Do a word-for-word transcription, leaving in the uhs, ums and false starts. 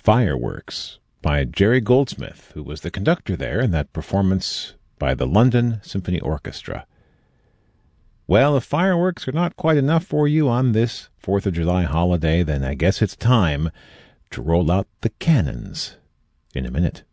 Fireworks by Jerry Goldsmith, who was the conductor there in that performance by the London Symphony Orchestra. Well, if fireworks are not quite enough for you on this fourth of July holiday, then I guess it's time to roll out the cannons in a minute.